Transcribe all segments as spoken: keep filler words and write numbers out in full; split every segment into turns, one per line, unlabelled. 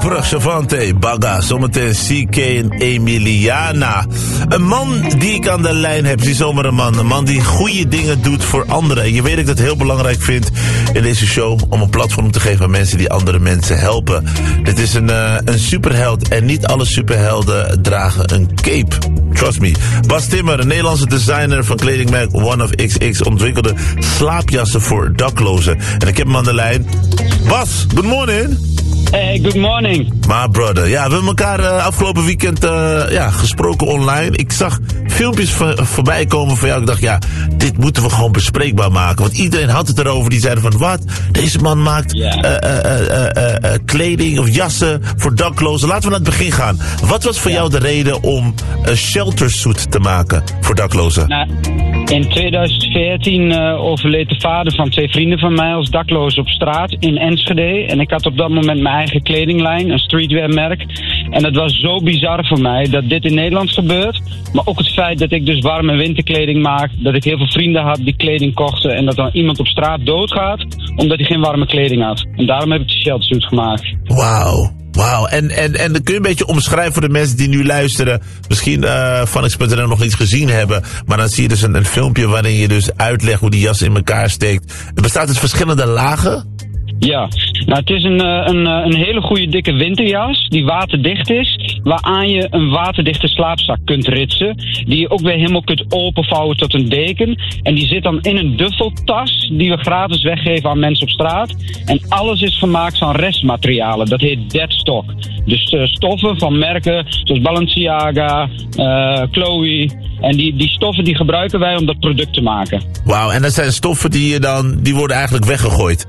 Overig, Chavante, Baga, zometeen C K en Emiliana. Een man die ik aan de lijn heb, zie zomaar een man. Een man die goede dingen doet voor anderen. En je weet dat ik dat heel belangrijk vind in deze show, om een platform te geven aan mensen die andere mensen helpen. Dit is een, uh, een superheld en niet alle superhelden dragen een cape. Trust me. Bas Timmer, een Nederlandse designer van kledingmerk One of X X, ontwikkelde slaapjassen voor daklozen. En ik heb hem aan de lijn. Bas, good morning.
Hey, good morning.
My brother. Ja, we hebben elkaar uh, afgelopen weekend uh, ja, gesproken online. Ik zag filmpjes v- voorbij komen van jou. Ik dacht, ja, dit moeten we gewoon bespreekbaar maken. Want iedereen had het erover. Die zeiden van, wat? Deze man maakt yeah. uh, uh, uh, uh, uh, kleding of jassen voor daklozen. Laten we naar het begin gaan. Wat was voor yeah. jou de reden om een sheltersuit te maken voor daklozen?
Nou, in tweeduizend veertien uh, overleed de vader van twee vrienden van mij als dakloos op straat in Enschede. En ik had op dat moment mijn eigen kledinglijn, een streetwearmerk. En het was zo bizar voor mij dat dit in Nederland gebeurt. Maar ook het feit dat ik dus warme winterkleding maak. Dat ik heel veel vrienden had die kleding kochten. En dat dan iemand op straat doodgaat omdat hij geen warme kleding had. En daarom heb ik de sheltersuit gemaakt.
Wauw. Wauw, en, en, en kun je een beetje omschrijven voor de mensen die nu luisteren, misschien uh, van X punt N L nog niet gezien hebben, maar dan zie je dus een, een filmpje waarin je dus uitlegt hoe die jas in elkaar steekt. Er bestaat dus verschillende lagen?
Ja, nou het is een, een, een hele goede dikke winterjas die waterdicht is, waaraan je een waterdichte slaapzak kunt ritsen, die je ook weer helemaal kunt openvouwen tot een deken. En die zit dan in een duffeltas die we gratis weggeven aan mensen op straat. En alles is gemaakt van restmaterialen, dat heet deadstock. Dus uh, stoffen van merken zoals Balenciaga, uh, Chloe. En die, die stoffen die gebruiken wij om dat product te maken.
Wauw, en dat zijn stoffen die je dan, die worden eigenlijk weggegooid?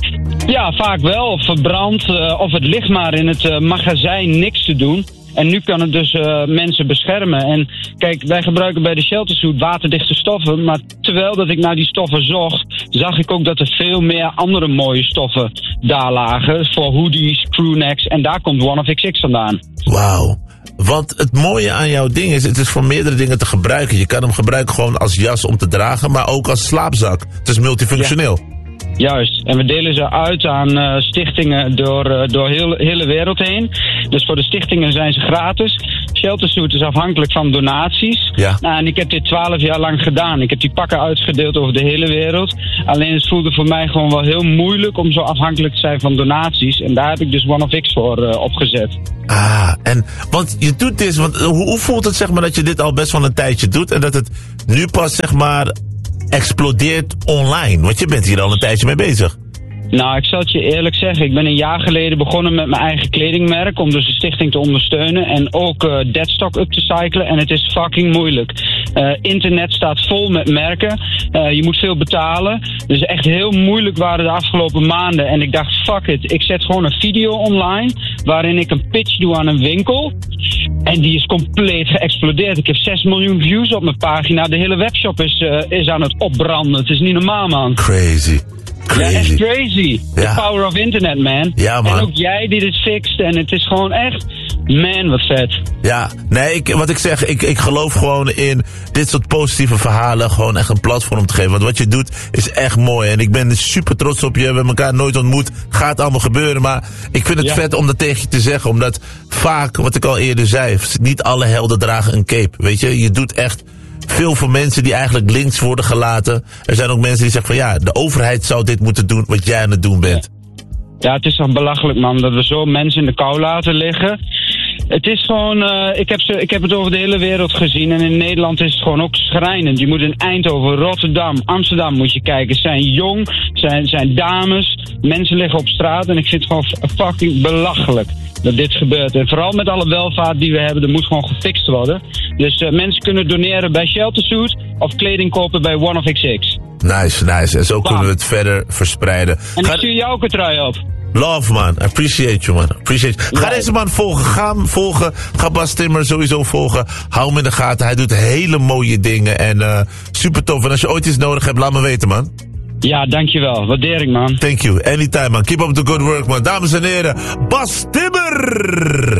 Ja, vaak wel. Of verbrand. Uh, of het ligt maar in het uh, magazijn niks te doen. En nu kan het dus uh, mensen beschermen. En kijk, wij gebruiken bij de sheltersuit waterdichte stoffen. Maar terwijl dat ik naar die stoffen zocht, zag ik ook dat er veel meer andere mooie stoffen daar lagen. Voor hoodies, crewnecks. En daar komt One of X X vandaan.
Wauw. Want het mooie aan jouw ding is, het is voor meerdere dingen te gebruiken. Je kan hem gebruiken gewoon als jas om te dragen, maar ook als slaapzak. Het is multifunctioneel. Ja.
Juist, en we delen ze uit aan uh, stichtingen door, uh, door heel, hele wereld heen. Dus voor de stichtingen zijn ze gratis. Sheltersuit is afhankelijk van donaties.
Ja.
Nou, en ik heb dit twaalf jaar lang gedaan. Ik heb die pakken uitgedeeld over de hele wereld. Alleen het voelde voor mij gewoon wel heel moeilijk om zo afhankelijk te zijn van donaties. En daar heb ik dus One of X voor uh, opgezet.
Ah, en want je doet dit, want hoe, hoe voelt het zeg maar dat je dit al best wel een tijdje doet en dat het nu pas zeg maar explodeert online? Want je bent hier al een tijdje mee bezig.
Nou, ik zal het je eerlijk zeggen. Ik ben een jaar geleden begonnen met mijn eigen kledingmerk om dus de stichting te ondersteunen en ook uh, deadstock up te cyclen. En het is fucking moeilijk. Uh, internet staat vol met merken. Uh, je moet veel betalen. Dus echt heel moeilijk waren de afgelopen maanden. En ik dacht, fuck it. Ik zet gewoon een video online waarin ik een pitch doe aan een winkel. En die is compleet geëxplodeerd. Ik heb zes miljoen views op mijn pagina. De hele webshop is, uh, is aan het opbranden. Het is niet normaal, man.
Crazy. Crazy.
Ja, echt crazy.
Ja.
The power of internet, man.
Ja, man.
En ook jij die dit fixt. En het is gewoon echt, man, wat vet.
Ja, nee, ik, wat ik zeg, ik, ik geloof gewoon in dit soort positieve verhalen. Gewoon echt een platform te geven. Want wat je doet is echt mooi. En ik ben super trots op je. We hebben elkaar nooit ontmoet. Gaat allemaal gebeuren. Maar ik vind het ja. vet om dat tegen je te zeggen. Omdat vaak, wat ik al eerder zei, niet alle helden dragen een cape. Weet je, je doet echt veel voor mensen die eigenlijk links worden gelaten. Er zijn ook mensen die zeggen van ja, de overheid zou dit moeten doen wat jij aan het doen bent.
Ja, het is toch belachelijk, man, dat we zo mensen in de kou laten liggen. Het is gewoon, uh, ik, heb ze, ik heb het over de hele wereld gezien en in Nederland is het gewoon ook schrijnend. Je moet in Eindhoven, Rotterdam, Amsterdam moet je kijken. Ze zijn jong, zijn, zijn dames, mensen liggen op straat en ik vind het gewoon fucking belachelijk dat dit gebeurt. En vooral met alle welvaart die we hebben, er moet gewoon gefixt worden. Dus uh, mensen kunnen doneren bij Sheltersuit of kleding kopen bij One of X X.
Nice, nice. En zo Bam. kunnen we het verder verspreiden.
En ik stuur jou ook een trui op.
Love, man. Appreciate you, man. Appreciate you. Ga
ja.
deze man volgen. Ga hem volgen. Ga Bas Timmer sowieso volgen. Hou hem in de gaten. Hij doet hele mooie dingen. En uh, super tof. En als je ooit iets nodig hebt, laat me weten, man.
Ja, dankjewel. Waardeer ik, man.
Thank you. Anytime, man. Keep up the good work, man. Dames en heren, Bas Timmer!